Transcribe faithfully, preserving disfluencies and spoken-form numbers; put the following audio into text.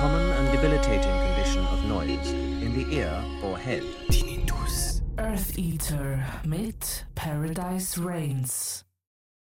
common and debilitating condition of noise in the ear or head. Tinnitus. Earth Eater mit Paradise Reigns.